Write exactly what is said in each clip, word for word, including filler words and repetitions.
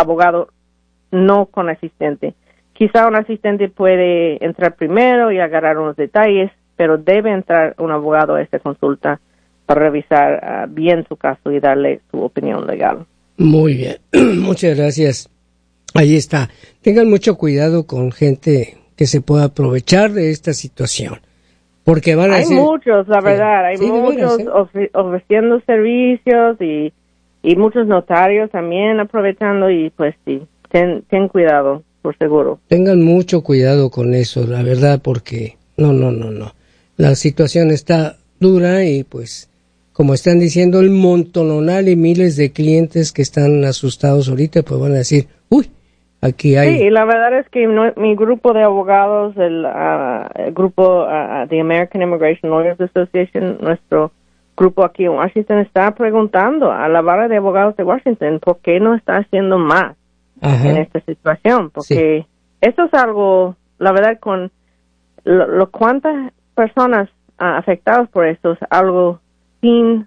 abogado no con asistente. Quizá un asistente puede entrar primero y agarrar unos detalles, pero debe entrar un abogado a esta consulta para revisar uh, bien su caso y darle su opinión legal. Muy bien, muchas gracias. Ahí está. Tengan mucho cuidado con gente que se pueda aprovechar de esta situación, porque van a Hay decir, muchos, la sí, verdad, hay sí, muchos veras, ¿eh? ofre- ofreciendo servicios y, y muchos notarios también aprovechando y pues sí, ten, ten cuidado, por seguro. Tengan mucho cuidado con eso, la verdad, porque no, no, no, no. La situación está dura y pues, como están diciendo, el montononal y miles de clientes que están asustados ahorita, pues van a decir, uy, aquí hay... Sí, y la verdad es que no, mi grupo de abogados, el, uh, el grupo uh, The American Immigration Lawyers Association, nuestro grupo aquí en Washington, está preguntando a la barra de abogados de Washington por qué no está haciendo más Ajá. en esta situación, porque sí. Eso es algo, la verdad, con lo, lo cuántas personas uh, afectadas por esto es algo sin,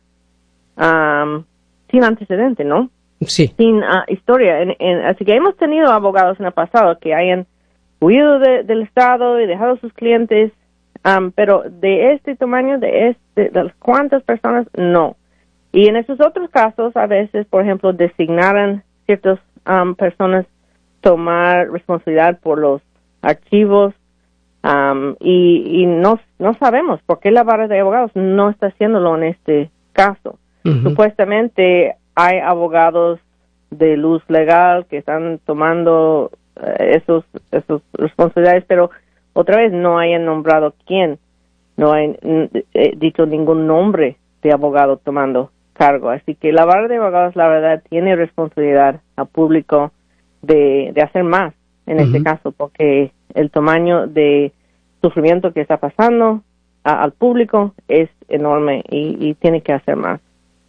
um, sin antecedente, ¿no? Sí. Sin uh, historia. En, en, así que hemos tenido abogados en el pasado que hayan huido de, del Estado y dejado a sus clientes, um, pero de este tamaño, de, este, de las cuantas personas, no. Y en esos otros casos, a veces, por ejemplo, designaran ciertas um, personas tomar responsabilidad por los archivos um, y, y no, no sabemos por qué la barra de abogados no está haciéndolo en este caso. Uh-huh. Supuestamente hay abogados de luz legal que están tomando uh, esos esos responsabilidades, pero otra vez no hayan nombrado quién, no hay eh, dicho ningún nombre de abogado tomando cargo. Así que la barra de abogados, la verdad, tiene responsabilidad al público de, de hacer más en uh-huh. este caso, porque el tamaño de sufrimiento que está pasando a, al público es enorme y, y tiene que hacer más.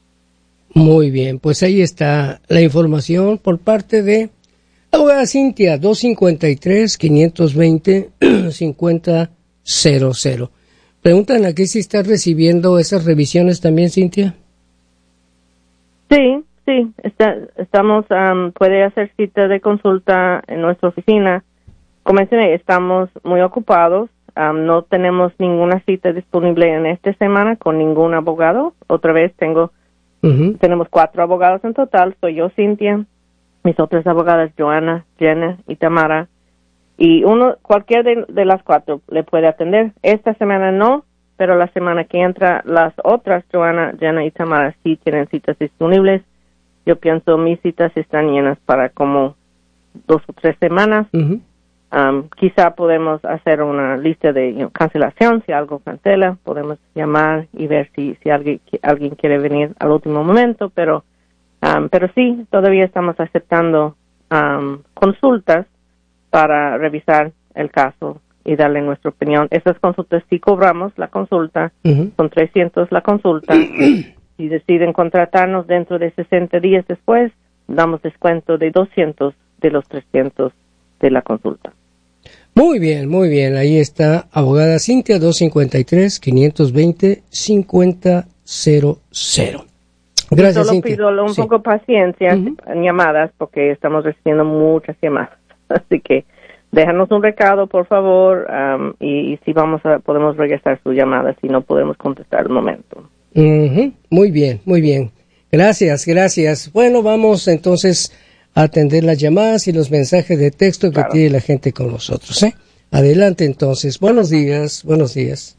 Muy bien, pues ahí está la información por parte de la abogada Cintia, dos cinco tres, cinco dos cero, cinco cero cero. Preguntan aquí si está recibiendo esas revisiones también, Cintia. Sí, sí, está, estamos, um, puede hacer cita de consulta en nuestra oficina. Como mencioné, estamos muy ocupados, um, no tenemos ninguna cita disponible en esta semana con ningún abogado. Otra vez tengo Uh-huh. Tenemos cuatro abogados en total. Soy yo, Cintia, mis otras abogadas, Joana, Jenna y Tamara. Y uno, cualquier de, de las cuatro le puede atender. Esta semana no, pero la semana que entra, las otras, Joana, Jenna y Tamara, sí tienen citas disponibles. Yo pienso mis citas están llenas para como dos o tres semanas. Uh-huh. Um, quizá podemos hacer una lista de you know, cancelación. Si algo cancela, podemos llamar y ver si, si alguien, alguien quiere venir al último momento, pero um, pero sí, todavía estamos aceptando um, consultas para revisar el caso y darle nuestra opinión. Esas consultas sí cobramos la consulta, uh-huh. son trescientos la consulta. Si deciden contratarnos dentro de sesenta días después, damos descuento de doscientos de los trescientos de la consulta. Muy bien, muy bien. Ahí está, abogada Cintia, dos cinco tres, cinco dos cero, cinco cero cero. Gracias, Solo Cintia. pido un sí. poco paciencia uh-huh. en llamadas porque estamos recibiendo muchas llamadas. Así que déjanos un recado, por favor, um, y, y si vamos a, podemos regresar su llamada si no podemos contestar al momento. Uh-huh. Muy bien, muy bien. Gracias, gracias. Bueno, vamos entonces a atender las llamadas y los mensajes de texto que claro. tiene la gente con nosotros, ¿eh? Adelante entonces. Buenos días, buenos días.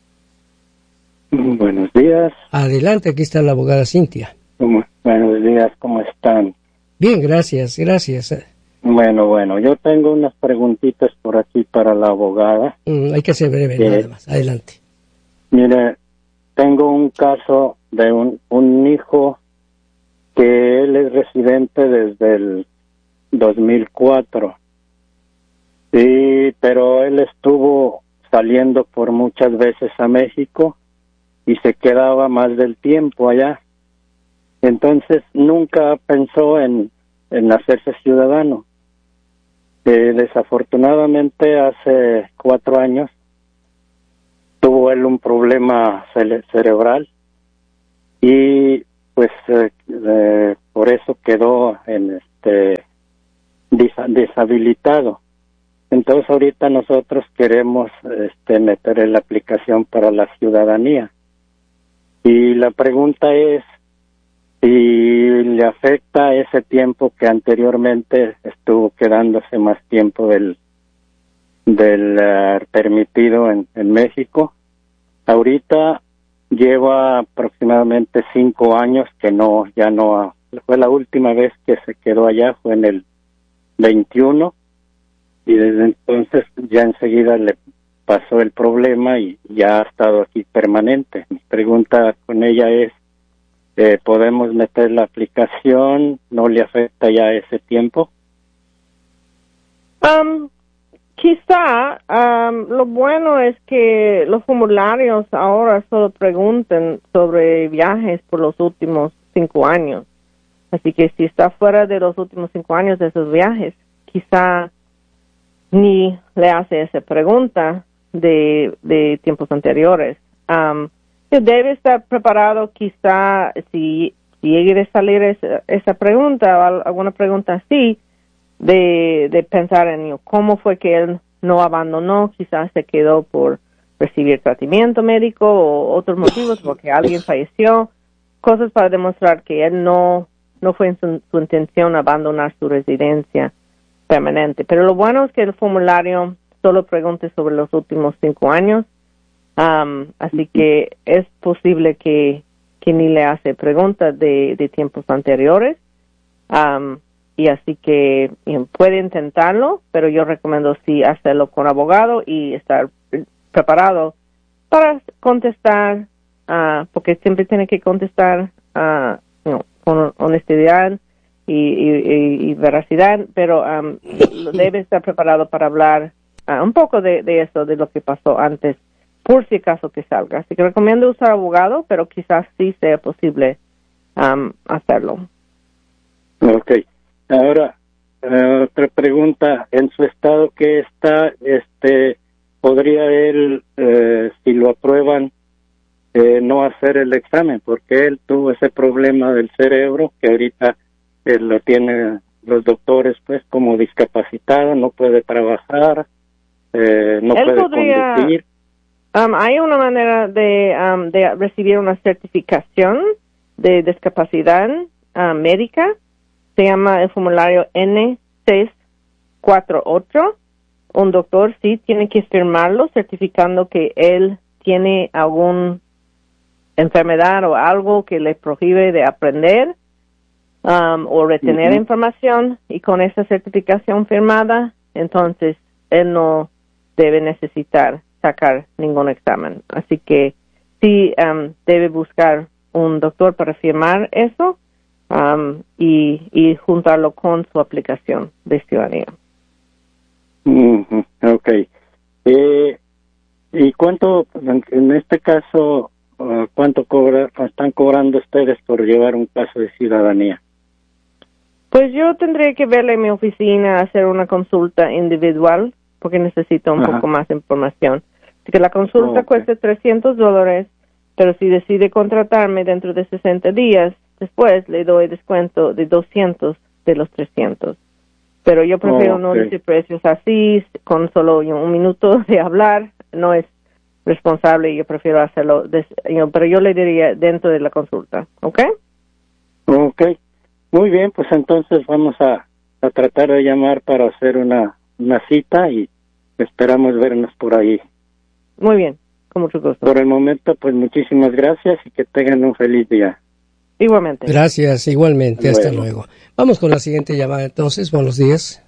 Buenos días. Adelante, aquí está la abogada Cintia. ¿Cómo? Buenos días, ¿cómo están? Bien, gracias, gracias. Bueno, bueno, yo tengo unas preguntitas por aquí para la abogada. Mm, hay que ser breve, eh, nada más. Adelante. Mire, tengo un caso de un, un hijo que él es residente desde el dos mil cuatro. Sí, pero él estuvo saliendo por muchas veces a México y se quedaba más del tiempo allá. Entonces nunca pensó en, en hacerse ciudadano. Eh, desafortunadamente hace cuatro años tuvo él un problema cere- cerebral y pues eh, eh, por eso quedó en este deshabilitado. Entonces ahorita nosotros queremos este, meter en la aplicación para la ciudadanía. Y la pregunta es si le afecta ese tiempo que anteriormente estuvo quedándose más tiempo del, del uh, permitido en, en México. Ahorita lleva aproximadamente cinco años que no, ya no, fue la última vez que se quedó allá, fue en el veintiuno. Y desde entonces ya enseguida le pasó el problema y ya ha estado aquí permanente. Mi pregunta con ella es, eh, ¿podemos meter la aplicación? ¿No le afecta ya ese tiempo? Um, quizá um, lo bueno es que los formularios ahora solo preguntan sobre viajes por los últimos cinco años. Así que si está fuera de los últimos cinco años de esos viajes, quizá ni le hace esa pregunta de, de tiempos anteriores. Um, debe estar preparado quizá si, si llegue a salir esa, esa pregunta o alguna pregunta así, de, de pensar en cómo fue que él no abandonó, quizás se quedó por recibir tratamiento médico o otros motivos, porque alguien falleció, cosas para demostrar que él no, no fue en su, su intención abandonar su residencia permanente. Pero lo bueno es que el formulario solo pregunte sobre los últimos cinco años, um, así que es posible que, que ni le hace preguntas de, de tiempos anteriores, um, y así que you know, puede intentarlo, pero yo recomiendo sí hacerlo con abogado y estar preparado para contestar, uh, porque siempre tiene que contestar uh, you know, con honestidad Y, y, y veracidad, pero um, debe estar preparado para hablar uh, un poco de, de eso, de lo que pasó antes, por si acaso que salga. Así que recomiendo usar abogado, pero quizás sí sea posible um, hacerlo. Ok. Ahora, uh, otra pregunta. En su estado que está, este, ¿podría él, eh, si lo aprueban, eh, no hacer el examen? Porque él tuvo ese problema del cerebro que ahorita él lo tiene los doctores pues como discapacitado, no puede trabajar, eh, no él puede podría, conducir. Um, hay una manera de, um, de recibir una certificación de discapacidad uh, médica, se llama el formulario N seiscientos cuarenta y ocho. Un doctor sí tiene que firmarlo certificando que él tiene alguna enfermedad o algo que le prohíbe de aprender Um, o retener uh-huh. información, y con esa certificación firmada, entonces él no debe necesitar sacar ningún examen. Así que sí um, debe buscar un doctor para firmar eso um, y, y juntarlo con su aplicación de ciudadanía. Uh-huh. Ok. Eh, ¿Y cuánto, en este caso, uh, cuánto cobra, están cobrando ustedes por llevar un caso de ciudadanía? Pues yo tendré que verle en mi oficina, hacer una consulta individual, porque necesito un Ajá. poco más de información. Así que la consulta oh, okay. cuesta trescientos dólares, pero si decide contratarme dentro de sesenta días, después le doy descuento de doscientos de los trescientos. Pero yo prefiero oh, okay. no decir precios así, con solo you know, un minuto de hablar, no es responsable, yo prefiero hacerlo, des, you know, pero yo le diría dentro de la consulta, ¿ok? Ok. Muy bien, pues entonces vamos a, a tratar de llamar para hacer una, una cita y esperamos vernos por ahí. Muy bien, con mucho gusto. Por el momento, pues muchísimas gracias y que tengan un feliz día. Igualmente. Gracias, igualmente. Hasta luego. Hasta luego. Vamos con la siguiente llamada entonces. Buenos días.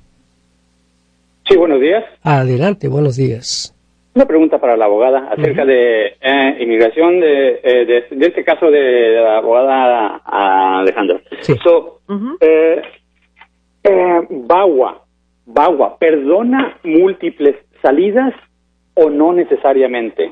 Sí, buenos días. Adelante, buenos días. Una pregunta para la abogada acerca uh-huh. de eh, inmigración, de, eh, de, de este caso de la abogada Alejandra. Sí. So, uh-huh. eh, eh, Bagua, Bagua, ¿perdona múltiples salidas o no necesariamente?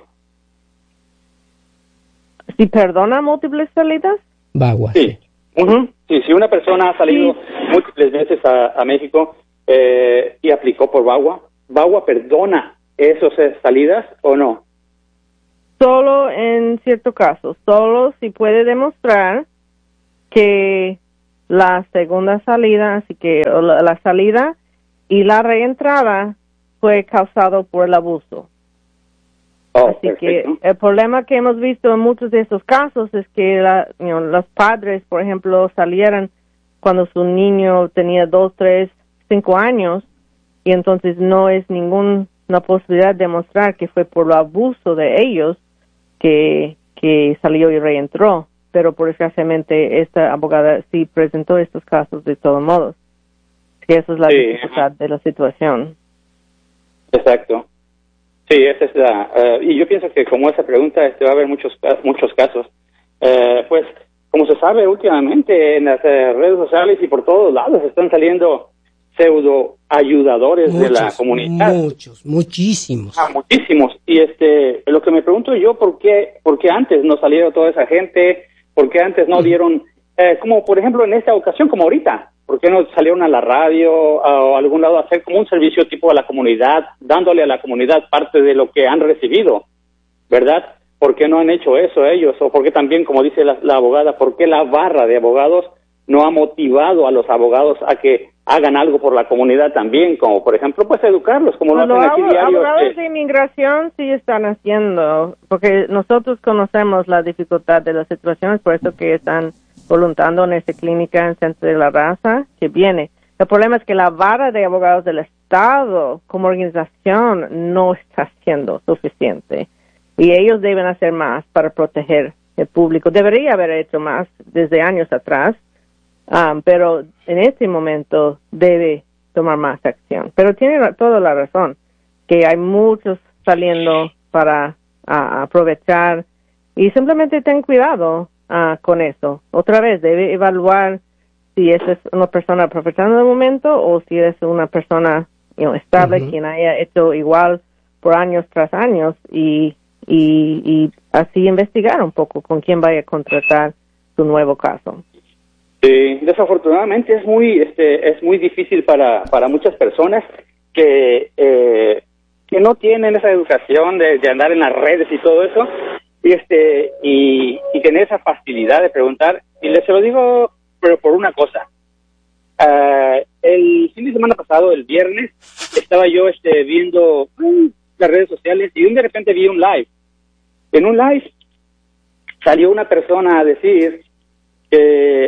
¿Si perdona múltiples salidas? Bagua, sí. Sí. Uh-huh. Sí, si una persona ha salido sí. múltiples veces a, a México eh, y aplicó por Bagua, ¿Bagua perdona esas salidas o no? Solo en cierto caso, solo si puede demostrar que la segunda salida, así que la, la salida y la reentrada fue causado por el abuso. Oh, así perfecto. que el problema que hemos visto en muchos de estos casos es que la, you know, los padres, por ejemplo, salieran cuando su niño tenía dos, tres, cinco años y entonces no es ninguna posibilidad de demostrar que fue por el abuso de ellos que, que salió y reentró. Pero por desgraciadamente esta abogada sí presentó estos casos de todos modos. Que esa es la sí, dificultad ajá. de la situación. Exacto. Sí, esa es la... Uh, y yo pienso que como esa pregunta este, va a haber muchos muchos casos. Uh, pues, como se sabe últimamente en las uh, redes sociales y por todos lados están saliendo pseudo ayudadores muchos, de la comunidad. Muchos, muchísimos. Ah, muchísimos. Y este, lo que me pregunto yo, ¿por qué, por qué antes no salieron toda esa gente? ¿Por qué antes no dieron, eh, como por ejemplo en esta ocasión, como ahorita? ¿Por qué no salieron a la radio a, o a algún lado a hacer como un servicio tipo a la comunidad, dándole a la comunidad parte de lo que han recibido, ¿verdad? ¿Por qué no han hecho eso ellos? O por qué también, como dice la, la abogada, ¿por qué la barra de abogados no ha motivado a los abogados a que hagan algo por la comunidad también, como por ejemplo, pues educarlos, como Los lo hacen aquí diario? abogados este, de inmigración sí están haciendo, porque nosotros conocemos la dificultad de las situaciones, por eso que están voluntando en esta clínica en el Centro de la Raza, que viene. El problema es que la vara de abogados del Estado, como organización, no está haciendo suficiente. Y ellos deben hacer más para proteger el público. Debería haber hecho más desde años atrás, um, pero en este momento debe tomar más acción. Pero tiene toda la razón, que hay muchos saliendo para uh, aprovechar y simplemente ten cuidado uh, con eso. Otra vez, debe evaluar si esa es una persona aprovechando el momento o si es una persona you know, estable, uh-huh. quien haya hecho igual por años tras años y Y, y así investigar un poco con quién vaya a contratar su nuevo caso. Sí, desafortunadamente es muy este es muy difícil para para muchas personas que eh, que no tienen esa educación de, de andar en las redes y todo eso y este y, y tener esa facilidad de preguntar. Y les se lo digo pero por una cosa. Uh, el fin de semana pasado, el viernes, estaba yo este viendo um, las redes sociales y de repente vi un live. En un live salió una persona a decir que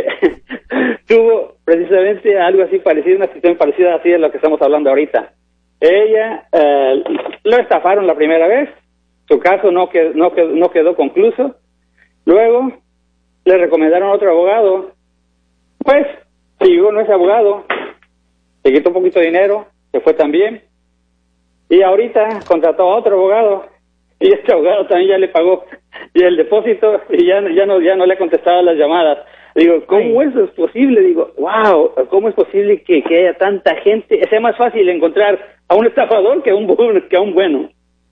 tuvo precisamente algo así parecido, una situación parecida así a lo que estamos hablando ahorita. Ella eh, lo estafaron la primera vez, su caso no quedó, no quedó, no quedó concluso. Luego le recomendaron a otro abogado, pues siguió con ese abogado, se quitó un poquito de dinero, se fue también. Y ahorita contrató a otro abogado y este abogado también ya le pagó y el depósito y ya, ya no ya no le ha contestado las llamadas. Digo, ¿cómo Ay. eso es posible? Digo, wow, ¿cómo es posible que, que haya tanta gente? Sea más fácil encontrar a un estafador que a un, que a un bueno.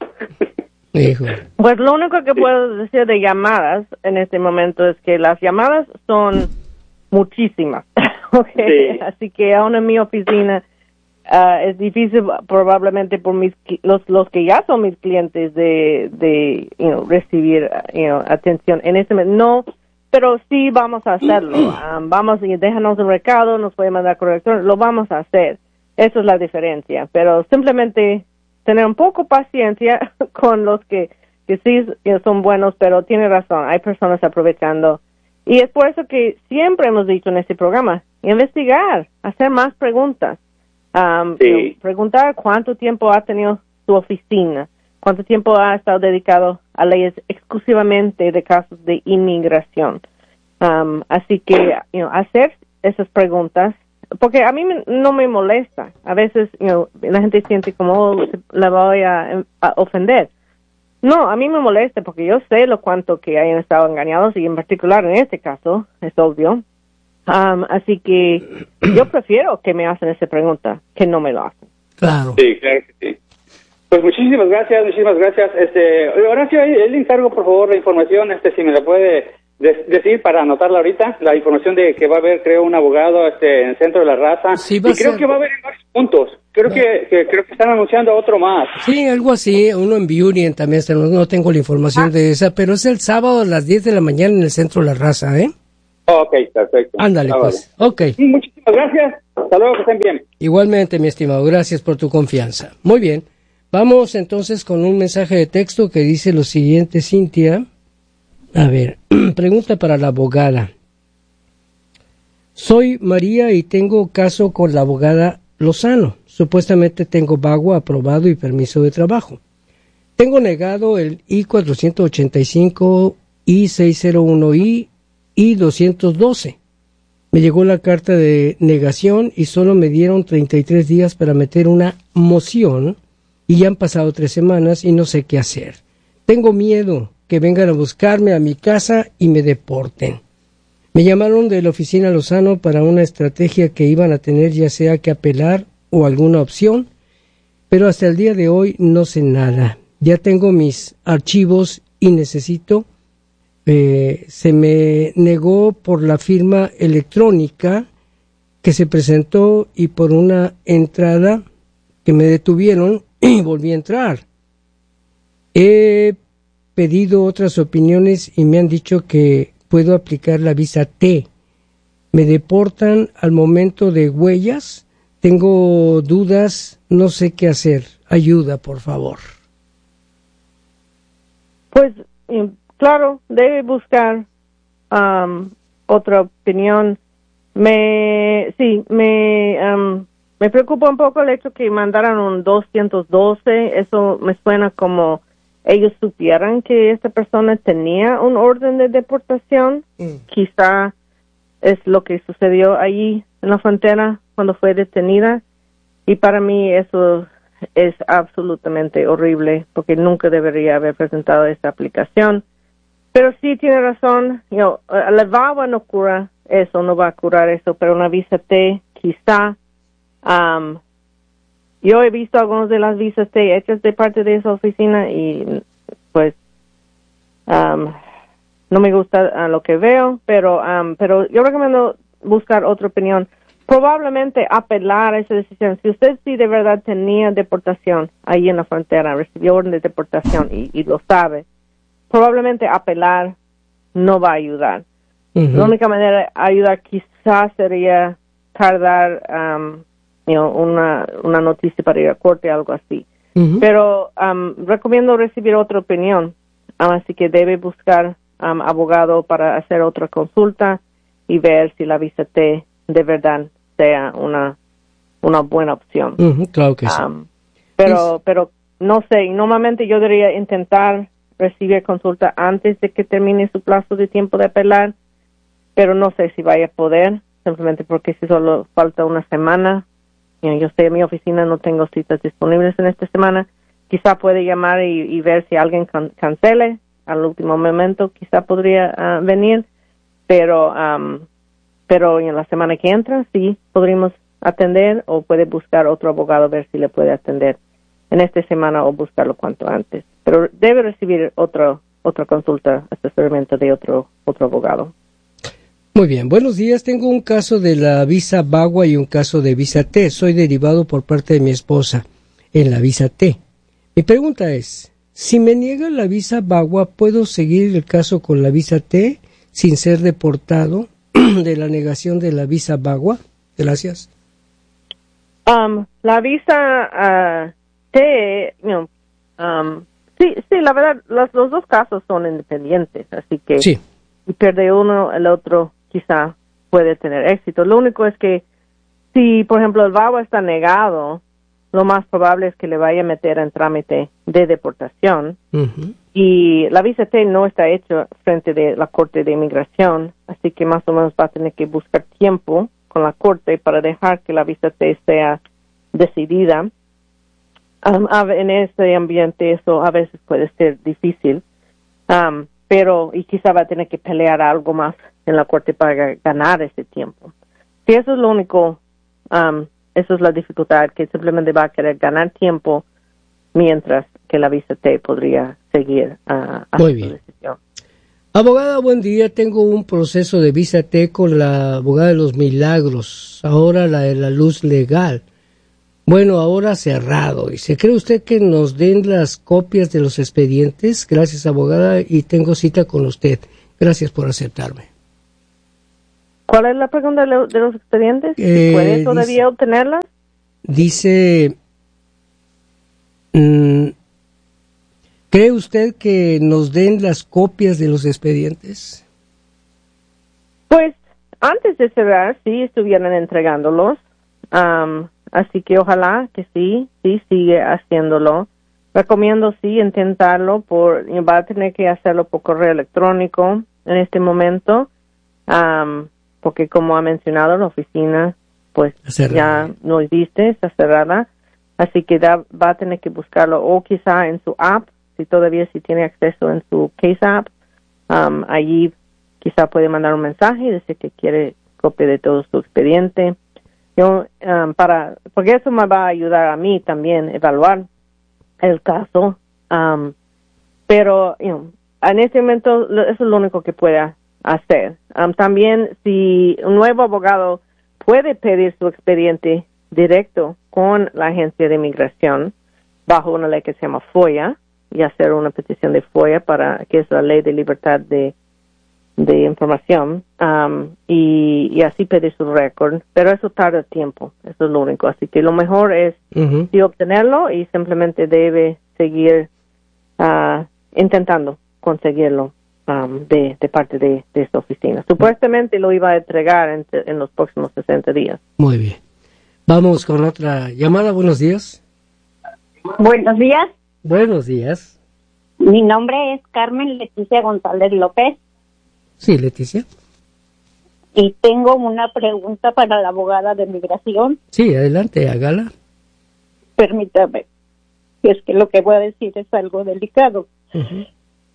Hijo. Pues lo único que puedo decir de llamadas en este momento es que las llamadas son muchísimas. Okay. Sí. Así que aún en mi oficina Uh, es difícil probablemente por mis los los que ya son mis clientes de de you know, recibir you know, atención en este momento. No, pero sí vamos a hacerlo. Um, vamos y déjanos un recado, nos puede mandar corrección, lo vamos a hacer. Eso es la diferencia. Pero simplemente tener un poco paciencia con los que que sí you know, son buenos, pero tiene razón. Hay personas aprovechando y es por eso que siempre hemos dicho en este programa investigar, hacer más preguntas. Um, sí. Preguntar cuánto tiempo ha tenido su oficina, cuánto tiempo ha estado dedicado a leyes exclusivamente de casos de inmigración. Um, así que, you know, hacer esas preguntas, porque a mí me, no me molesta. A veces, you know, la gente siente como oh, la voy a, a ofender. No, a mí me molesta porque yo sé lo cuánto que hayan estado engañados y en particular en este caso, es obvio. Um, así que yo prefiero que me hacen esa pregunta que no me lo hacen. Claro. Sí, claro que sí. Pues muchísimas gracias, muchísimas gracias. Este, Horacio, él le encargo por favor la información, este, si me la puede de- decir para anotarla ahorita, la información de que va a haber, creo, un abogado, este, en el Centro de la Raza. Sí, y va a creo ser... que va a haber en varios puntos. Creo va. que, que creo que están anunciando otro más. Sí, algo así, uno en Burien también, no, no tengo la información ah. de esa, pero es el sábado a las diez de la mañana en el Centro de la Raza, ¿eh? Ok, perfecto. Ándale, Ah, pues. vale. Ok. Muchísimas gracias. Hasta luego, que estén bien. Igualmente, mi estimado, gracias por tu confianza. Muy bien. Vamos entonces con un mensaje de texto que dice lo siguiente, Cintia. A ver, pregunta para la abogada. Soy María y tengo caso con la abogada Lozano. Supuestamente tengo bagua aprobado y permiso de trabajo. Tengo negado el I cuatrocientos ochenta y cinco, I seiscientos uno I y doscientos doce. Me llegó la carta de negación y solo me dieron treinta y tres días para meter una moción y ya han pasado tres semanas y no sé qué hacer. Tengo miedo que vengan a buscarme a mi casa y me deporten. Me llamaron de la oficina Lozano para una estrategia que iban a tener, ya sea que apelar o alguna opción, pero hasta el día de hoy no sé nada. Ya tengo mis archivos y necesito... Eh, se me negó por la firma electrónica que se presentó y por una entrada que me detuvieron y volví a entrar. He pedido otras opiniones y me han dicho que puedo aplicar la visa T. Me deportan al momento de huellas. Tengo dudas, no sé qué hacer. Ayuda, por favor. Pues... claro, debe buscar um, otra opinión. Me, sí, me, um, me preocupa un poco el hecho que mandaran un doscientos doce. Eso me suena como ellos supieran que esta persona tenía un orden de deportación. Mm. Quizá es lo que sucedió allí en la frontera cuando fue detenida. Y para mí eso es absolutamente horrible porque nunca debería haber presentado esta aplicación. Pero sí tiene razón, you know, la VAWA no cura eso, no va a curar eso, pero una visa T quizá. Um, yo he visto algunas de las visas T hechas de parte de esa oficina y pues um, no me gusta uh, lo que veo, pero um, pero yo recomiendo buscar otra opinión. Probablemente apelar a esa decisión. Si usted sí de verdad tenía deportación ahí en la frontera, recibió orden de deportación y, y lo sabe, probablemente apelar no va a ayudar. Uh-huh. La única manera de ayudar quizás sería tardar um, you know, una, una noticia para ir a corte, algo así. Uh-huh. Pero um, recomiendo recibir otra opinión. Um, así que debe buscar um, abogado para hacer otra consulta y ver si la visa T de verdad sea una, una buena opción. Uh-huh, claro que sí. Um, pero, es... pero no sé, normalmente yo debería intentar recibir consulta antes de que termine su plazo de tiempo de apelar, pero no sé si vaya a poder, simplemente porque si solo falta una semana, you know, yo sé, en mi oficina no tengo citas disponibles en esta semana, quizá puede llamar y, y ver si alguien can- cancele al último momento, quizá podría uh, venir, pero um, pero en la semana que entra sí podríamos atender o puede buscar otro abogado a ver si le puede atender en esta semana o buscarlo cuanto antes. Pero debe recibir otro, otra consulta, asesoramiento de otro, otro abogado. Muy bien, buenos días. Tengo un caso de la visa VAWA y un caso de visa T. Soy derivado por parte de mi esposa en la visa T. Mi pregunta es, si me niega la visa VAWA, ¿puedo seguir el caso con la visa T sin ser deportado de la negación de la visa VAWA? Gracias. Um, la visa uh, T, you know, um, sí, sí, la verdad, los, los dos casos son independientes, así que sí. Si pierde uno, el otro quizá puede tener éxito. Lo único es que si, por ejemplo, el VAWA está negado, lo más probable es que le vaya a meter en trámite de deportación. Uh-huh. Y la visa T no está hecha frente de la Corte de Inmigración, así que más o menos va a tener que buscar tiempo con la Corte para dejar que la visa T sea decidida. Um, en este ambiente eso a veces puede ser difícil, um, pero y quizá va a tener que pelear algo más en la Corte para ganar ese tiempo. Si eso es lo único, um, eso es la dificultad, que simplemente va a querer ganar tiempo mientras que la visa T podría seguir uh, a Muy bien. Su decisión. Abogada, buen día. Tengo un proceso de visa T con la abogada de los milagros, ahora la de la luz legal. Bueno, ahora cerrado. ¿Y se cree usted que nos den las copias de los expedientes? Gracias, abogada, y tengo cita con usted. Gracias por aceptarme. ¿Cuál es la pregunta de, lo, de los expedientes? Eh, ¿Puede todavía dice, obtenerlas? Dice, mm, ¿cree usted que nos den las copias de los expedientes? Pues antes de cerrar, sí estuvieran entregándolos. Um, así que ojalá que sí, sí sigue haciéndolo. Recomiendo sí intentarlo, por va a tener que hacerlo por correo electrónico en este momento, um, porque como ha mencionado la oficina, pues ya no existe, está cerrada, así que da, va a tener que buscarlo o quizá en su app, si todavía si tiene acceso en su Case app, um, allí quizá puede mandar un mensaje y decir que quiere copia de todo su expediente. Yo, um, para, porque eso me va a ayudar a mí también a evaluar el caso, um, pero you know, en este momento eso es lo único que pueda hacer. Um, también si un nuevo abogado puede pedir su expediente directo con la agencia de inmigración bajo una ley que se llama FOIA y hacer una petición de FOIA para que es la ley de libertad de de información um, y, y así pedir su récord, pero eso tarda tiempo, eso es lo único, así que lo mejor es uh-huh. sí obtenerlo y simplemente debe seguir uh, intentando conseguirlo um, de, de parte de, de esta oficina. Supuestamente lo iba a entregar en, en los próximos sesenta días. Muy bien. Vamos con otra llamada. Buenos días. Buenos días. Buenos días. Mi nombre es Carmen Leticia González López. Sí, Leticia. Y tengo una pregunta para la abogada de migración. Sí, adelante, hágala. Permítame, es que lo que voy a decir es algo delicado. Uh-huh.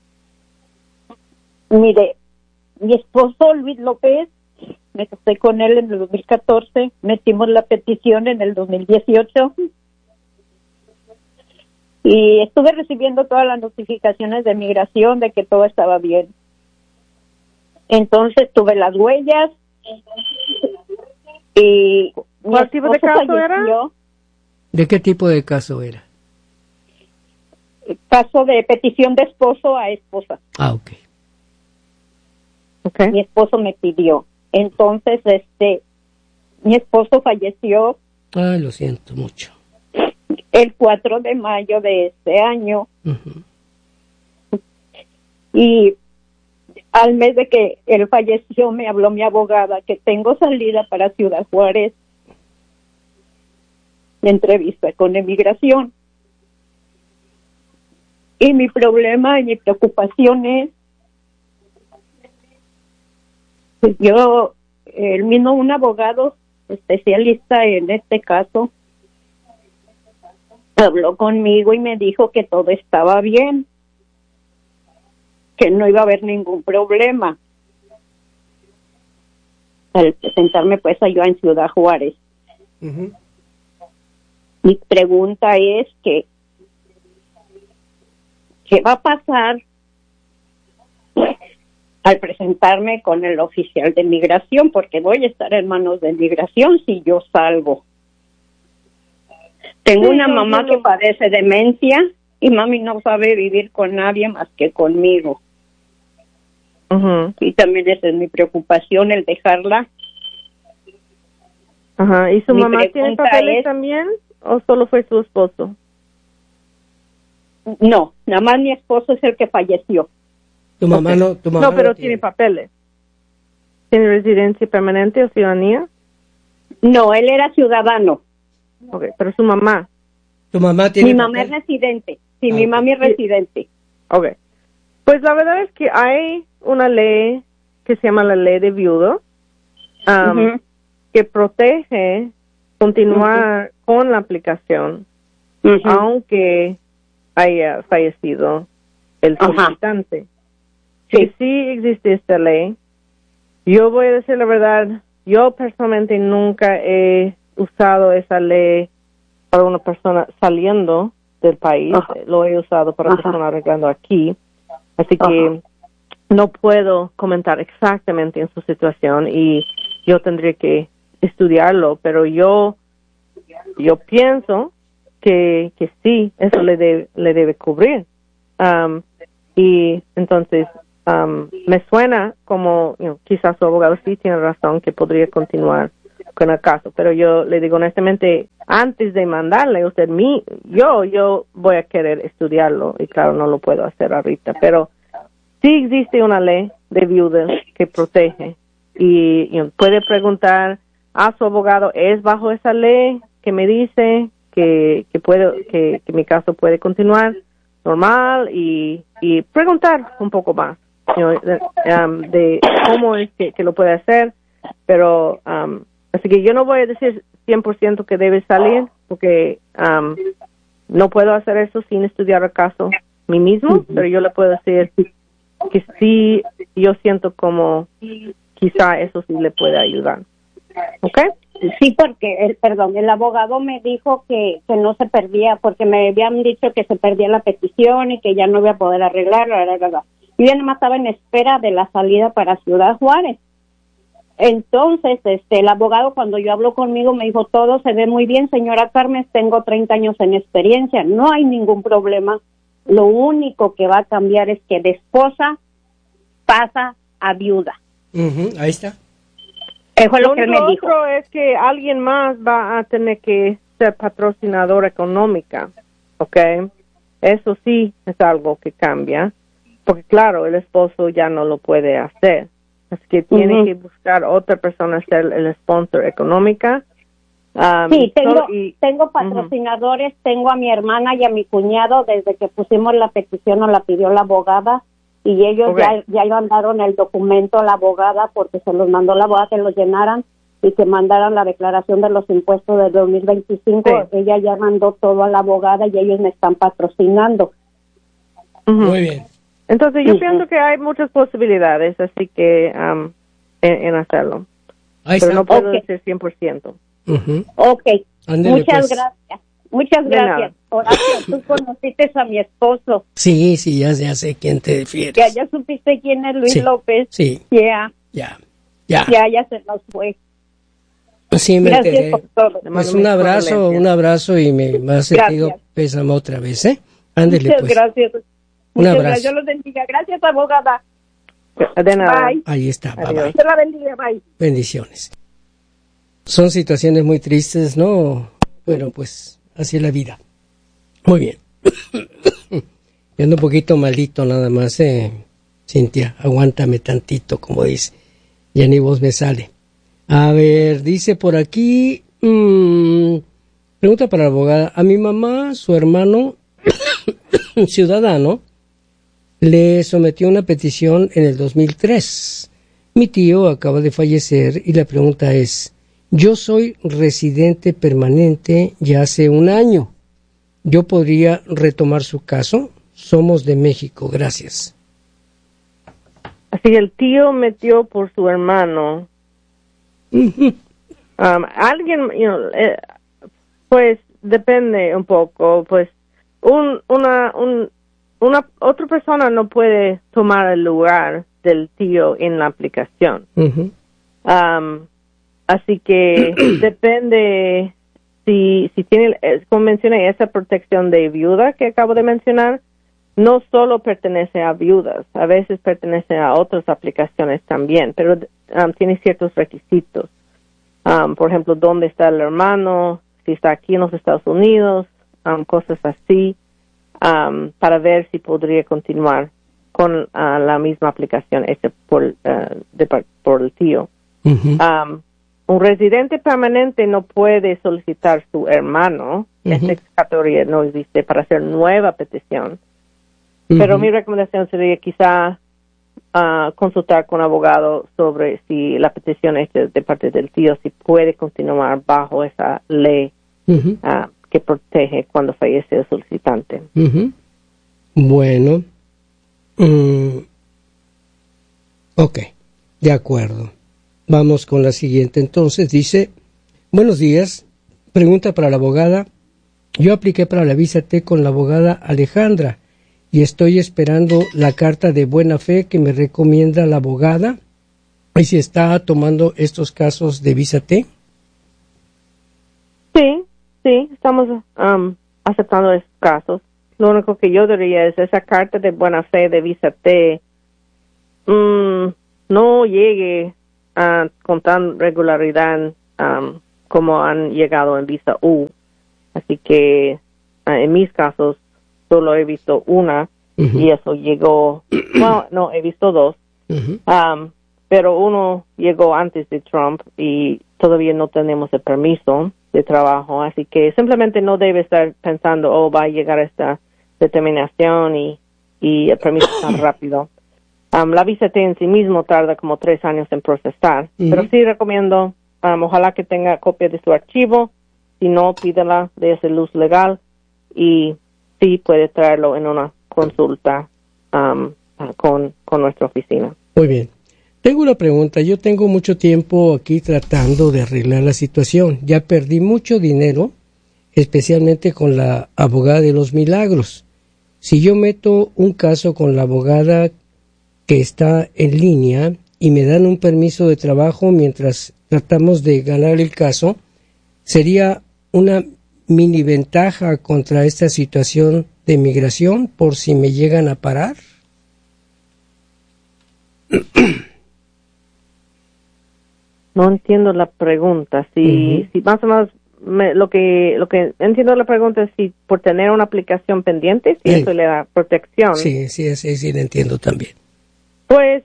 Mire, mi esposo Luis López, me casé con él en el dos mil catorce, metimos la petición en el dos mil dieciocho y estuve recibiendo todas las notificaciones de migración de que todo estaba bien. Entonces tuve las huellas y ¿cuál tipo de caso era? ¿De qué tipo de caso era? Caso de petición de esposo a esposa. Ah, ok. Okay. Mi esposo me pidió. Entonces, este, mi esposo falleció. Ay, lo siento mucho. El cuatro de mayo de este año. Uh-huh. Y al mes de que él falleció, me habló mi abogada que tengo salida para Ciudad Juárez de entrevista con Emigración. Y mi problema y mi preocupación es, pues yo, él vino un abogado especialista en este caso, habló conmigo y me dijo que todo estaba bien, que no iba a haber ningún problema al presentarme pues allá en Ciudad Juárez. Uh-huh. Mi pregunta es que ¿qué va a pasar al presentarme con el oficial de migración? Porque voy a estar en manos de migración si yo salgo. Tengo sí, una mamá que padece demencia y mami no sabe vivir con nadie más que conmigo. Uh-huh. Y también esa es mi preocupación, el dejarla. Ajá. ¿Y su mi mamá tiene papeles es, también o solo fue su esposo? No, nada más mi esposo es el que falleció. Tu mamá okay. no, tu mamá no, pero no tiene. tiene papeles. ¿Tiene residencia permanente o ciudadanía? No, él era ciudadano. Okay, pero su mamá. Tu mamá tiene. Mi mamá es residente. Sí, ah, mi mamá es residente. Okay. Pues la verdad es que hay una ley que se llama la ley de viudo um, uh-huh. que protege continuar uh-huh. con la aplicación uh-huh. aunque haya fallecido el solicitante. Sí. Que sí existe esta ley. Yo voy a decir la verdad, yo personalmente nunca he usado esa ley para una persona saliendo del país, Ajá. lo he usado para Ajá. personas arreglando aquí, así que Ajá. no puedo comentar exactamente en su situación y yo tendría que estudiarlo, pero yo yo pienso que que sí, eso le debe, le debe cubrir. Um, y entonces um, me suena como you know, quizás su abogado sí tiene razón que podría continuar con el caso, pero yo le digo honestamente, antes de mandarle usted mi, yo, yo voy a querer estudiarlo y claro, no lo puedo hacer ahorita, pero sí existe una ley de viudas que protege y you know, puede preguntar a su abogado, ¿es bajo esa ley que me dice que, que puede, que, que mi caso puede continuar normal y, y preguntar un poco más you know, de, um, de cómo es que, que lo puede hacer, pero um, así que yo no voy a decir cien por ciento que debe salir porque um, no puedo hacer eso sin estudiar el caso mí mismo, pero yo le puedo decir que sí, yo siento como quizá eso sí le puede ayudar. ¿Ok? Sí, porque, el, perdón, el abogado me dijo que, que no se perdía, porque me habían dicho que se perdía la petición y que ya no iba a poder arreglarla. La, la, la. Yo ya nomás estaba en espera de la salida para Ciudad Juárez. Entonces, este, el abogado cuando yo habló conmigo me dijo, todo se ve muy bien, señora Carmen, tengo treinta años en experiencia, no hay ningún problema. Lo único que va a cambiar es que de esposa pasa a viuda. Uh-huh, ahí está. Eso es lo, lo que él me dijo. Lo otro es que alguien más va a tener que ser patrocinadora económica, ¿ok? Eso sí es algo que cambia, porque claro, el esposo ya no lo puede hacer. Así que tiene uh-huh. que buscar otra persona ser el sponsor económica. Um, sí, tengo, solo, y, tengo patrocinadores, uh-huh. tengo a mi hermana y a mi cuñado desde que pusimos la petición o la pidió la abogada y ellos okay. ya, ya mandaron el documento a la abogada porque se los mandó la abogada que los llenaran y que mandaran la declaración de los impuestos de dos mil veinticinco. Sí. Ella ya mandó todo a la abogada y ellos me están patrocinando. Uh-huh. Muy bien. Entonces yo uh-huh. pienso que hay muchas posibilidades, así que um, en, en hacerlo. Ahí Pero está. no puedo okay. decir cien por ciento. Uh-huh. Ok, Ándale, muchas pues. gracias. Muchas gracias. Horacio, tú conociste a mi esposo. Sí, sí, ya, ya sé quién te refieres. Ya, ya supiste quién es Luis sí, López. Sí. Yeah. Ya, ya. Ya, ya se nos fue. Sí, me gracias enteré. por todo. Pues un abrazo, un abrazo y me, me ha sentido pésame otra vez, ¿eh? Ándele, muchas pues. gracias. Un muchas abrazo. Gracias. Dios los bendiga. Gracias, abogada. De nada. Bye. Ahí está, bye, bye. Dios la bendiga, bye. Bendiciones. Son situaciones muy tristes, ¿no? Bueno, pues así es la vida. Muy bien. Yo ando un poquito malito nada más, eh, Cintia. Aguántame tantito, como dice. Ya ni voz me sale. A ver, dice por aquí... Mmm, pregunta para la abogada. A mi mamá, su hermano, ciudadano, le sometió una petición en el dos mil tres. Mi tío acaba de fallecer y la pregunta es... Yo soy residente permanente ya hace un año. ¿Yo podría retomar su caso? Somos de México, gracias. Así el tío metió por su hermano. Uh-huh. Um, alguien, you know, eh, pues depende un poco, pues un, una, un, una otra persona no puede tomar el lugar del tío en la aplicación. Uh-huh. Um, Así que depende si, si tiene, como mencioné, esa protección de viuda que acabo de mencionar, no solo pertenece a viudas, a veces pertenece a otras aplicaciones también, pero um, tiene ciertos requisitos. Um, por ejemplo, dónde está el hermano, si está aquí en los Estados Unidos, um, cosas así, um, para ver si podría continuar con uh, la misma aplicación hecha por, uh, de, por el tío. Uh-huh. Um, Un residente permanente no puede solicitar su hermano. Uh-huh. Esta categoría no existe para hacer nueva petición. Uh-huh. Pero mi recomendación sería quizá uh, consultar con un abogado sobre si la petición hecha de parte del tío si puede continuar bajo esa ley uh-huh. uh, que protege cuando fallece el solicitante. Uh-huh. Bueno. Mm. Ok, de acuerdo. Vamos con la siguiente. Entonces dice, buenos días, pregunta para la abogada. Yo apliqué para la visa T con la abogada Alejandra y estoy esperando la carta de buena fe que me recomienda la abogada. ¿Y si está tomando estos casos de visa T? Sí, sí, estamos um, aceptando esos casos. Lo único que yo diría es esa carta de buena fe de visa T mm, no llegue uh, con tan regularidad um, como han llegado en visa U. Así que uh, en mis casos solo he visto una uh-huh. y eso llegó, bueno, no, he visto dos, uh-huh. um, pero uno llegó antes de Trump y todavía no tenemos el permiso de trabajo, así que simplemente no debe estar pensando, oh, va a llegar esta determinación y, y el permiso tan rápido. Um, la visa T en sí mismo tarda como tres años en procesar, uh-huh. pero sí recomiendo, um, ojalá que tenga copia de su archivo, si no, pídela de esa luz legal y sí puede traerlo en una consulta um, con, con nuestra oficina. Muy bien. Tengo una pregunta. Yo tengo mucho tiempo aquí tratando de arreglar la situación. Ya perdí mucho dinero, especialmente con la abogada de los milagros. Si yo meto un caso con la abogada que está en línea y me dan un permiso de trabajo mientras tratamos de ganar el caso, ¿sería una mini ventaja contra esta situación de migración por si me llegan a parar? No entiendo la pregunta. Si, uh-huh. si más o menos me, lo que lo que entiendo la pregunta es si por tener una aplicación pendiente, si sí. eso le da protección. Sí, sí, sí, sí, lo entiendo también. Pues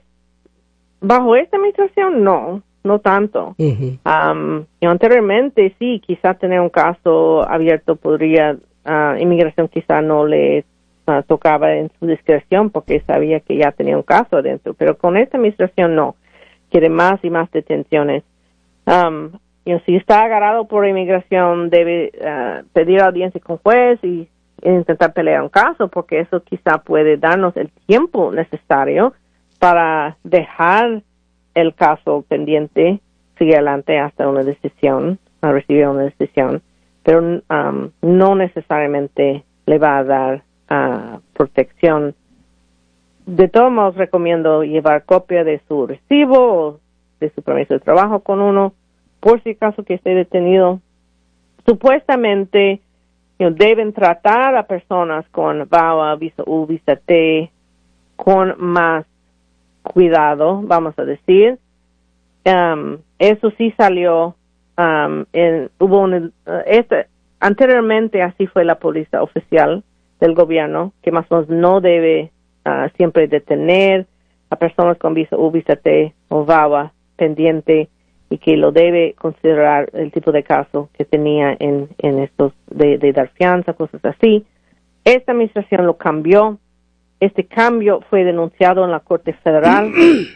bajo esta administración no, no tanto. Uh-huh. Um, y anteriormente sí, quizás tener un caso abierto podría, uh, inmigración quizá no le uh, tocaba en su discreción porque sabía que ya tenía un caso adentro, pero con esta administración no. Quiere más y más detenciones. Um, you know, si está agarrado por inmigración, debe uh, pedir audiencia con juez y, y intentar pelear un caso, porque eso quizá puede darnos el tiempo necesario para dejar el caso pendiente, seguir adelante hasta una decisión, a recibir una decisión, pero um, no necesariamente le va a dar uh, protección. De todos modos, recomiendo llevar copia de su recibo o de su permiso de trabajo con uno, por si acaso que esté detenido. Supuestamente, you know, deben tratar a personas con V A W A, visa U, visa T, con más cuidado, vamos a decir. Um, eso sí salió, um, en, hubo un, uh, este, anteriormente así fue la póliza oficial del gobierno, que más o menos no debe Uh, siempre detener a personas con visa U, visa T o V A W A pendiente y que lo debe considerar el tipo de caso que tenía en, en estos de, de dar fianza, cosas así. Esta administración lo cambió. Este cambio fue denunciado en la Corte Federal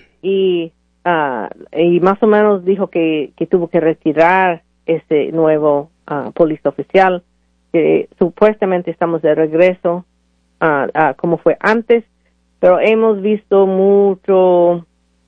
y, uh, y más o menos dijo que, que tuvo que retirar ese nuevo uh, póliza oficial, que supuestamente estamos de regreso a uh, uh, como fue antes. Pero hemos visto mucho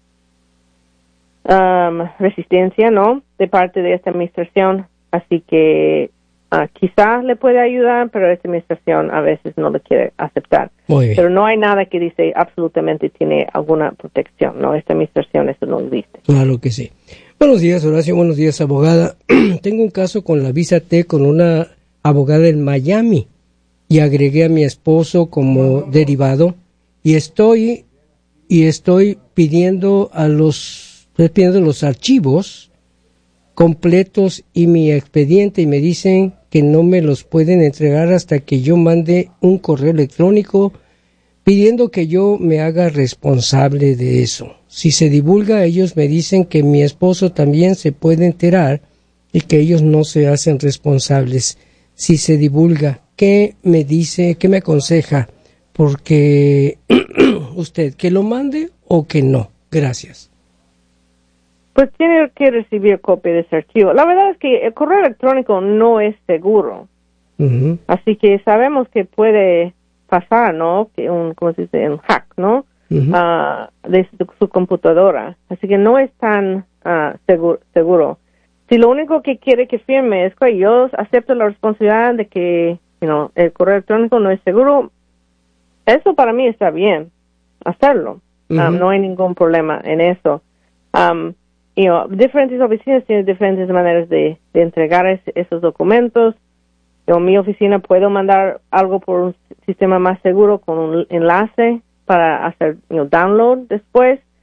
um, resistencia, ¿no?, de parte de esta administración. Así que uh, quizás le puede ayudar, pero esta administración a veces no lo quiere aceptar. Muy bien. Pero no hay nada que dice absolutamente tiene alguna protección, ¿no? Esta administración eso no existe. Claro que sí. Buenos días, Horacio. Buenos días, abogada. Tengo un caso con la visa T con una abogada en Miami y agregué a mi esposo como derivado. Y estoy y estoy pidiendo a los estoy pidiendo los archivos completos y mi expediente y me dicen que no me los pueden entregar hasta que yo mande un correo electrónico pidiendo que yo me haga responsable de eso. Si se divulga, ellos me dicen que mi esposo también se puede enterar y que ellos no se hacen responsables si se divulga. ¿Qué me dice, qué me aconseja? Porque usted, que lo mande o que no. Gracias. Pues tiene que recibir copia de ese archivo. La verdad es que el correo electrónico no es seguro. Uh-huh. Así que sabemos que puede pasar, ¿no? Que un, ¿cómo se dice? Un hack, ¿no? Uh-huh. Uh, de su, su computadora. Así que no es tan uh, seguro, seguro. Si lo único que quiere que firme es que yo acepto la responsabilidad de que, you know, el correo electrónico no es seguro, eso para mí está bien, hacerlo. Uh-huh. Um, no hay ningún problema en eso. Um, you know, diferentes oficinas tienen diferentes maneras de, de entregar es, esos documentos. Yo en mi oficina puedo mandar algo por un sistema más seguro con un enlace para hacer, you know, download después.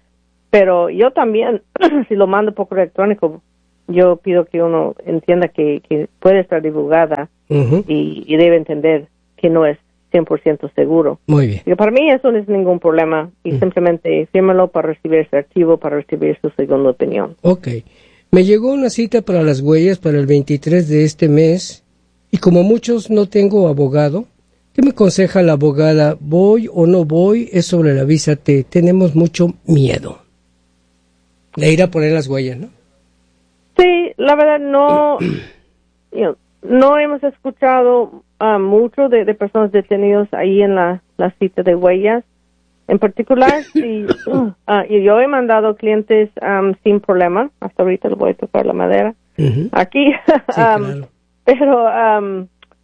pero yo también, si lo mando por correo electrónico, yo pido que uno entienda que, que puede estar divulgada uh-huh. y, y debe entender que no es cien por ciento seguro. Muy bien. Porque para mí eso no es ningún problema y uh-huh. simplemente fírmalo para recibir ese archivo, para recibir su segunda opinión. Ok. Me llegó una cita para las huellas para el veintitrés de este mes y como muchos no tengo abogado, ¿qué me aconseja la abogada? ¿Voy o no voy? Es sobre la visa T. Tenemos mucho miedo de ir a poner las huellas, ¿no? Sí, la verdad no, you know, no hemos escuchado uh, mucho de, de personas detenidas ahí en la, la cita de huellas. En particular, sí, uh, y yo he mandado clientes um, sin problema. Hasta ahorita le voy a tocar la madera. Uh-huh. Aquí, sí, um, claro. pero um,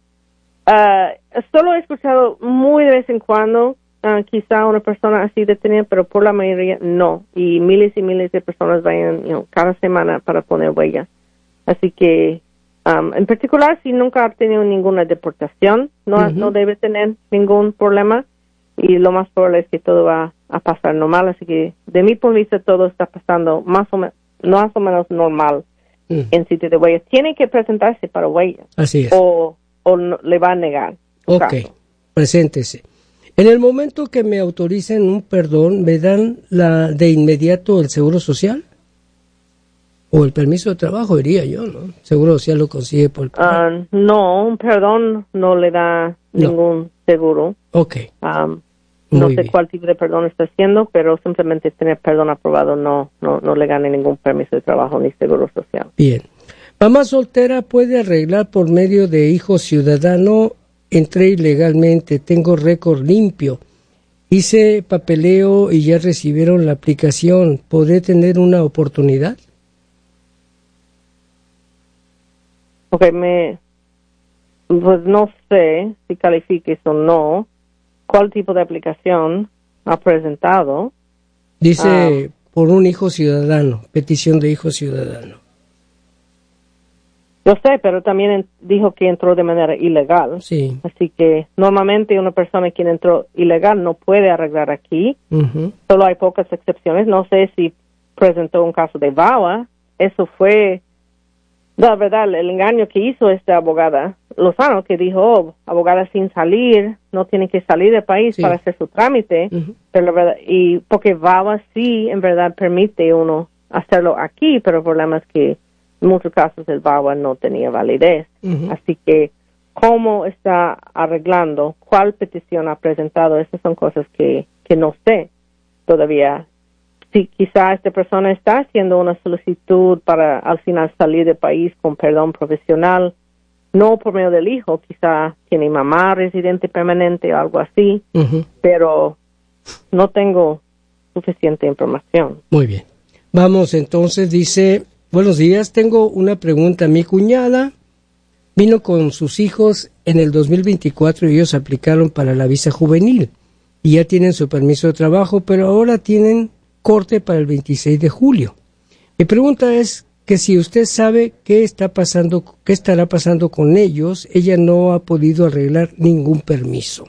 uh, solo he escuchado muy de vez en cuando, uh, quizá una persona así detenida, pero por la mayoría no. Y miles y miles de personas vayan you know, cada semana para poner huellas. Así que, um, en particular, si nunca ha tenido ninguna deportación, no, uh-huh. no debe tener ningún problema. Y lo más probable es que todo va a pasar normal. Así que, de mi punto de vista, todo está pasando más o, me- más o menos normal mm. en sitio de huellas. Tiene que presentarse para huellas. Así es. O, o no, le va a negar. Ok, caso. Preséntese. En el momento que me autoricen un perdón, ¿me dan la de inmediato el seguro social? O el permiso de trabajo, diría yo, ¿no? Seguro social lo consigue por... Uh, no, un perdón no le da no. ningún seguro. Ok. Um, no Muy sé bien. cuál tipo de perdón está haciendo, pero simplemente tener perdón aprobado no, no, no le gane ningún permiso de trabajo ni seguro social. Bien. Mamá soltera puede arreglar por medio de hijo ciudadano. Entré ilegalmente, tengo récord limpio. Hice papeleo y ya recibieron la aplicación. ¿Podré tener una oportunidad? Ok, me, pues no sé si califiques o no. ¿Cuál tipo de aplicación ha presentado? Dice, um, por un hijo ciudadano, petición de hijo ciudadano. Yo sé, pero también en, dijo que entró de manera ilegal. Sí. Así que normalmente una persona quien entró ilegal no puede arreglar aquí. Uh-huh. Solo hay pocas excepciones. No sé si presentó un caso de V A W A. Eso fue... La verdad, el engaño que hizo esta abogada Lozano, que dijo, oh, abogada sin salir, no tiene que salir del país sí. para hacer su trámite, uh-huh. pero la verdad, y porque V A W A sí, en verdad, permite uno hacerlo aquí, pero el problema es que en muchos casos el V A W A no tenía validez. Uh-huh. Así que, ¿cómo está arreglando? ¿Cuál petición ha presentado? Esas son cosas que, que no sé todavía. Si quizá esta persona está haciendo una solicitud para al final salir del país con perdón profesional, no por medio del hijo, quizá tiene mamá residente permanente o algo así, uh-huh. pero no tengo suficiente información. Muy bien. Vamos entonces, dice, buenos días, tengo una pregunta. Mi cuñada vino con sus hijos en el dos mil veinticuatro y ellos aplicaron para la visa juvenil y ya tienen su permiso de trabajo, pero ahora tienen corte para el veintiséis de julio. Mi pregunta es que si usted sabe qué está pasando, qué estará pasando con ellos. Ella no ha podido arreglar ningún permiso.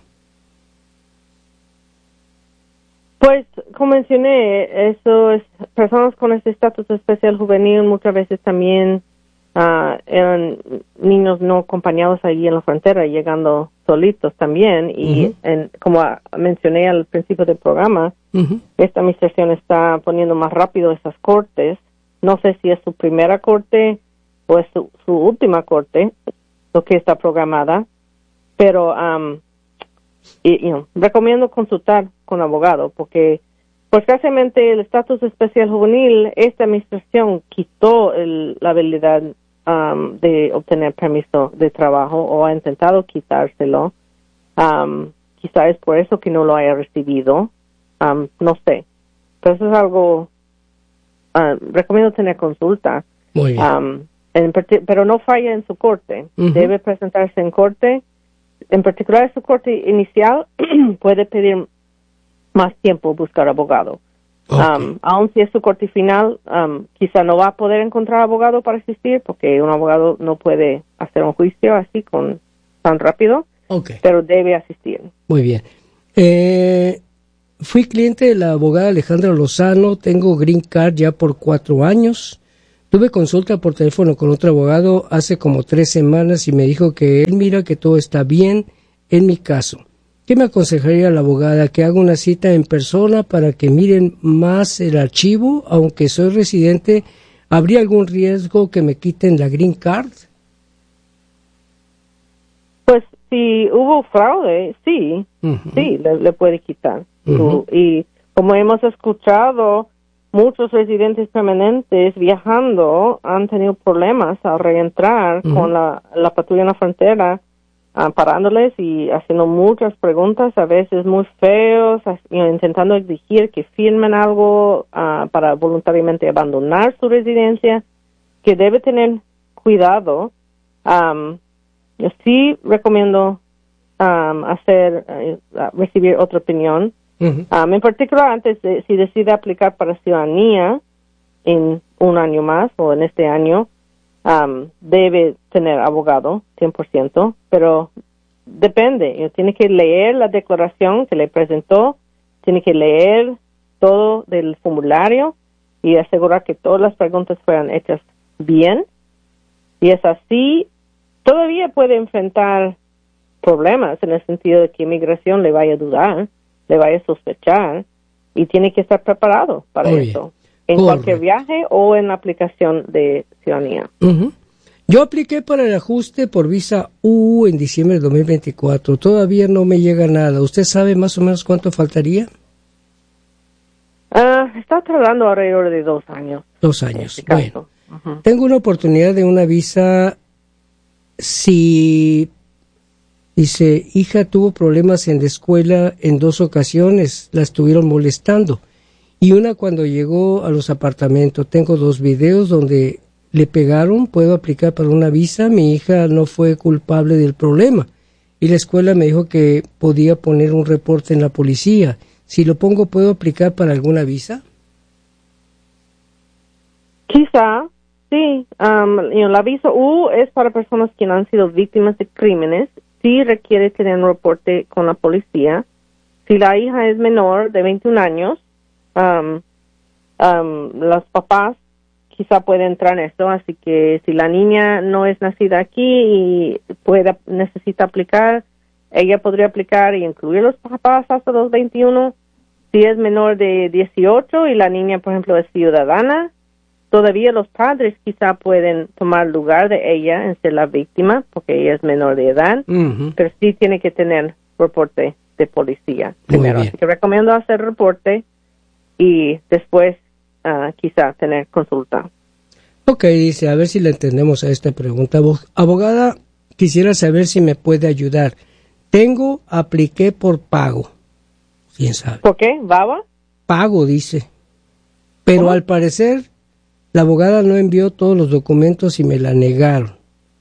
Pues, como mencioné, eso es, personas con este estatus especial juvenil muchas veces también uh, eran niños no acompañados allí en la frontera, llegando solitos también, y uh-huh. en, como mencioné al principio del programa, uh-huh. esta administración está poniendo más rápido esas cortes. No sé si es su primera corte o es su, su última corte, lo que está programada, pero um, y, you know, recomiendo consultar con abogado, porque pues casualmente el estatus especial juvenil, esta administración quitó el, la habilidad um, de obtener permiso de trabajo, o ha intentado quitárselo. Um, quizá es por eso que no lo haya recibido, um, no sé, pero eso es algo, uh, recomiendo tener consulta. Muy bien. Um, en, pero no falla en su corte, uh-huh. debe presentarse en corte. En particular, su corte inicial puede pedir más tiempo buscar abogado. Okay. Um, aun si es su corte final, um, quizá no va a poder encontrar abogado para asistir, porque un abogado no puede hacer un juicio así con tan rápido, okay. pero debe asistir. Muy bien. Eh, fui cliente de la abogada Alejandra Lozano, tengo Green Card ya por cuatro años. Tuve consulta por teléfono con otro abogado hace como tres semanas y me dijo que él mira que todo está bien en mi caso. ¿Qué me aconsejaría la abogada? ¿Que haga una cita en persona para que miren más el archivo? Aunque soy residente, ¿habría algún riesgo que me quiten la Green Card? Pues si hubo fraude, sí, uh-huh. sí, le, le puede quitar. Uh-huh. Y como hemos escuchado, muchos residentes permanentes viajando han tenido problemas al reentrar uh-huh. con la, la patrulla en la frontera, uh, parándoles y haciendo muchas preguntas, a veces muy feos, you know, intentando exigir que firmen algo uh, para voluntariamente abandonar su residencia, que debe tener cuidado. Um, yo sí recomiendo um, hacer, uh, recibir otra opinión. Uh-huh. Um, en particular, antes de, si decide aplicar para ciudadanía en un año más o en este año, um, debe tener abogado, cien por ciento, pero depende. Tiene que leer la declaración que le presentó, tiene que leer todo del formulario y asegurar que todas las preguntas fueran hechas bien. Y es así, todavía puede enfrentar problemas en el sentido de que inmigración le vaya a dudar, le vaya a sospechar, y tiene que estar preparado para Muy eso, bien. en Correcto. cualquier viaje o en la aplicación de ciudadanía. Uh-huh. Yo apliqué para el ajuste por visa U en diciembre de dos mil veinticuatro. Todavía no me llega nada. ¿Usted sabe más o menos cuánto faltaría? Uh, está tardando alrededor de dos años. Dos años, este bueno. Uh-huh. Tengo una oportunidad de una visa si... Dice, hija tuvo problemas en la escuela en dos ocasiones, la estuvieron molestando. Y una cuando llegó a los apartamentos. Tengo dos videos donde le pegaron, puedo aplicar para una visa. Mi hija no fue culpable del problema. Y la escuela me dijo que podía poner un reporte en la policía. Si lo pongo, ¿puedo aplicar para alguna visa? Quizá, sí. Um, you know, la visa U es para personas que no han sido víctimas de crímenes. Sí requiere tener un reporte con la policía. Si la hija es menor de veintiún años, um, um, los papás quizá pueden entrar en esto, así que si la niña no es nacida aquí y puede, necesita aplicar, ella podría aplicar y incluir los papás hasta los veintiuno. Si es menor de dieciocho y la niña, por ejemplo, es ciudadana, todavía los padres quizá pueden tomar lugar de ella en ser la víctima, porque ella es menor de edad, uh-huh. pero sí tiene que tener reporte de policía primero. Así que recomiendo hacer reporte y después uh, quizá tener consulta. Ok, dice, a ver si le entendemos a esta pregunta. Abogada, quisiera saber si me puede ayudar. Tengo, apliqué por pago. ¿Quién sabe? ¿Por qué? ¿Baba? Pago, dice. Pero ¿Cómo? Al parecer, la abogada no envió todos los documentos y me la negaron.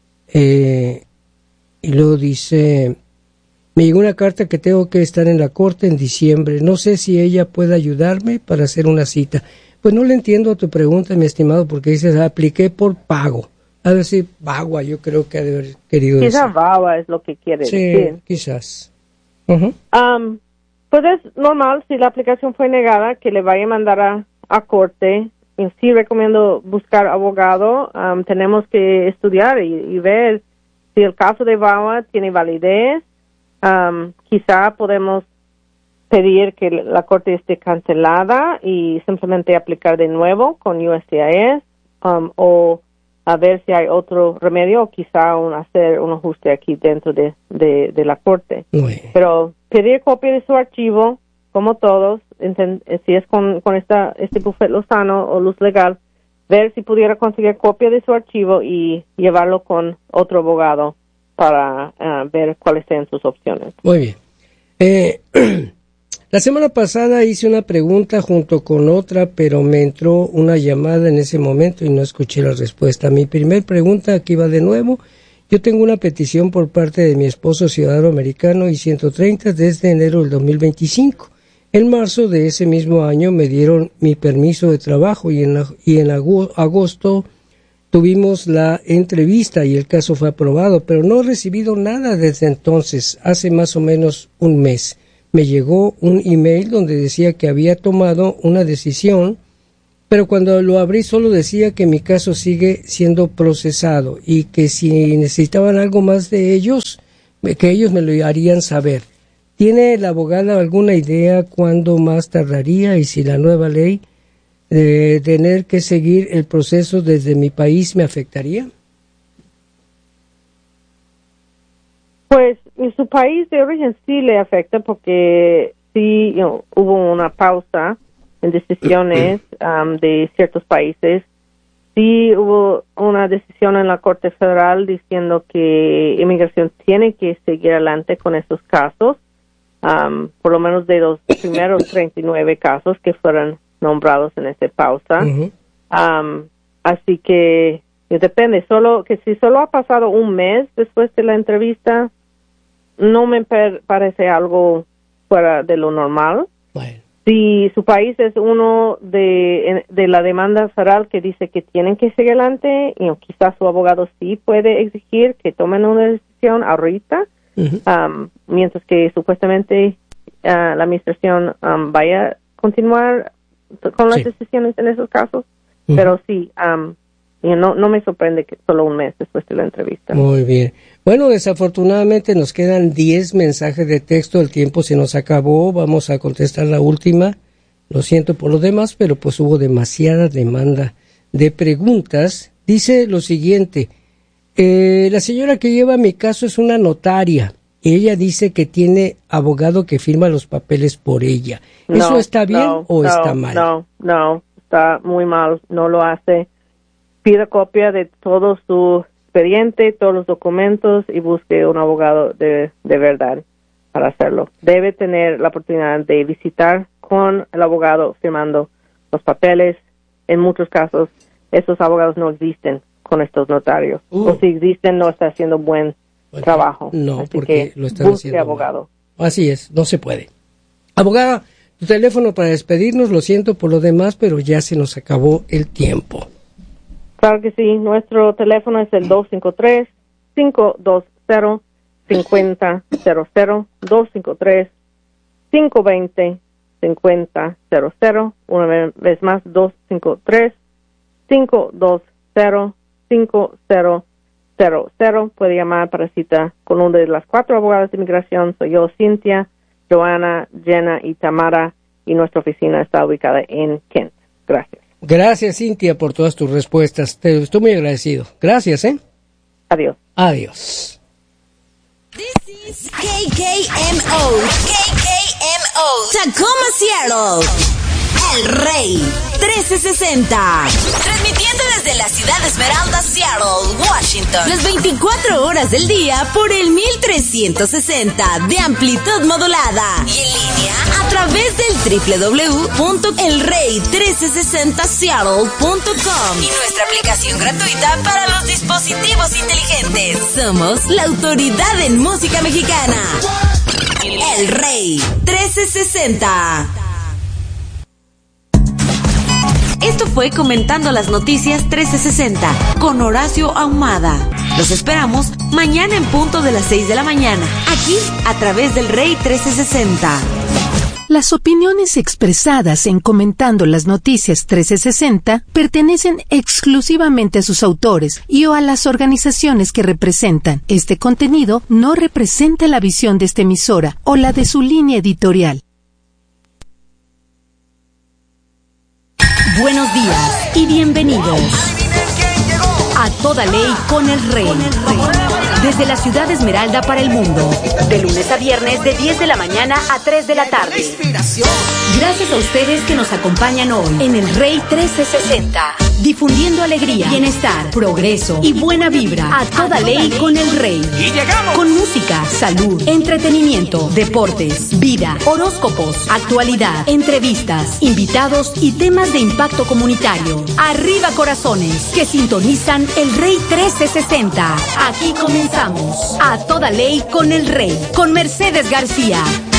Eh, y luego dice, me llegó una carta que tengo que estar en la corte en diciembre. No sé si ella puede ayudarme para hacer una cita. Pues no le entiendo a tu pregunta, mi estimado, porque dices, apliqué por pago. A ver si Bagua, yo creo que ha de haber querido decir. Quizás Baba es lo que quiere sí, decir. quizás. Uh-huh. Um, pues es normal, si la aplicación fue negada, que le vaya a mandar a, a corte. Y sí recomiendo buscar abogado. Um, tenemos que estudiar y, y ver si el caso de Baba tiene validez. Um, quizá podemos pedir que la corte esté cancelada y simplemente aplicar de nuevo con U S C I S, um, o a ver si hay otro remedio, o quizá un, hacer un ajuste aquí dentro de, de, de la corte. Muy. Pero pedir copia de su archivo, como todos, enten, si es con, con esta este Buffet Lozano o Luz Legal, ver si pudiera conseguir copia de su archivo y llevarlo con otro abogado para uh, ver cuáles sean sus opciones. Muy bien. Eh, la semana pasada hice una pregunta junto con otra, pero me entró una llamada en ese momento y no escuché la respuesta. Mi primer pregunta, aquí va de nuevo. Yo tengo una petición por parte de mi esposo ciudadano americano y ciento treinta desde enero del dos mil veinticinco. En marzo de ese mismo año me dieron mi permiso de trabajo y en, la, y en agosto tuvimos la entrevista y el caso fue aprobado, pero no he recibido nada desde entonces, hace más o menos un mes. me llegó un email donde decía que había tomado una decisión, pero cuando lo abrí solo decía que mi caso sigue siendo procesado y que si necesitaban algo más de ellos, que ellos me lo harían saber. ¿Tiene la abogada alguna idea cuándo más tardaría y si la nueva ley de tener que seguir el proceso desde mi país me afectaría? Pues en su país de origen sí le afecta porque sí you know, hubo una pausa en decisiones um, de ciertos países. Sí hubo una decisión en la Corte Federal diciendo que inmigración tiene que seguir adelante con estos casos, um, por lo menos de los primeros treinta y nueve casos que fueron nombrados en esa pausa. Uh-huh. Um, así que depende, solo que si solo ha pasado un mes después de la entrevista, no me per- parece algo fuera de lo normal. Bueno. Si su país es uno de, de la demanda federal que dice que tienen que seguir adelante, y quizás su abogado sí puede exigir que tomen una decisión ahorita, uh-huh. um, mientras que supuestamente uh, la administración um, vaya a continuar con las sí. decisiones en esos casos. Uh-huh. Pero sí, um, no, no me sorprende que solo un mes después de la entrevista. Muy bien. Bueno, desafortunadamente nos quedan diez mensajes de texto, el tiempo se nos acabó, vamos a contestar la última. Lo siento por lo demás, pero pues hubo demasiada demanda de preguntas. Dice lo siguiente, eh, la señora que lleva mi caso es una notaria. Ella dice que tiene abogado que firma los papeles por ella. ¿Eso no, está bien no, o no, está mal? No, no, está muy mal, no lo hace. Pida copia de todo su expediente, todos los documentos y busque un abogado de, de verdad para hacerlo. Debe tener la oportunidad de visitar con el abogado firmando los papeles. En muchos casos, esos abogados no existen con estos notarios. Uh. O si existen, no está haciendo buen bueno, trabajo. No, Así porque que lo están busque haciendo abogado. Mal. Así es, no se puede. Abogada, tu teléfono para despedirnos, lo siento por lo demás, pero ya se nos acabó el tiempo. Claro que sí, nuestro teléfono es el dos cinco tres, cinco dos cero, cinco cero cero cero, dos cinco tres, cinco dos cero, cinco cero cero cero, una vez más, dos cinco tres, cinco dos cero, cinco cero cero cero. Puede llamar para cita con una de las cuatro abogadas de inmigración. Soy yo, Cintia, Joana, Jenna y Tamara, y nuestra oficina está ubicada en Kent. Gracias. Gracias, Cintia, por todas tus respuestas. Te estoy muy agradecido. Gracias, ¿eh? Adiós. Adiós. This is K K M O. K K M O. Tacoma, Seattle. El Rey trece sesenta. Transmitiendo desde la ciudad de Esmeralda, Seattle, Washington. Las veinticuatro horas del día por el mil trescientos sesenta de amplitud modulada. Y en línea a través del doble u doble u doble u punto el rey trece sesenta seattle punto com y nuestra aplicación gratuita para los dispositivos inteligentes. Somos la autoridad en música mexicana. El Rey trece sesenta. Esto fue Comentando las Noticias trece sesenta con Horacio Ahumada. Los esperamos mañana en punto de las seis de la mañana, aquí a través del Rey trece sesenta. Las opiniones expresadas en Comentando las Noticias trece sesenta pertenecen exclusivamente a sus autores y o a las organizaciones que representan. Este contenido no representa la visión de esta emisora o la de su línea editorial. Buenos días y bienvenidos a Toda Ley con el Rey. Desde la ciudad de Esmeralda para el mundo, de lunes a viernes de diez de la mañana a tres de la tarde. Gracias a ustedes que nos acompañan hoy en el Rey trece sesenta, difundiendo alegría, bienestar, progreso y buena vibra a toda ley con el Rey. Y llegamos con música, salud, entretenimiento, deportes, vida, horóscopos, actualidad, entrevistas, invitados y temas de impacto comunitario. Arriba corazones que sintonizan el Rey trece sesenta. Aquí comenzamos a toda ley con el Rey, con Mercedes García.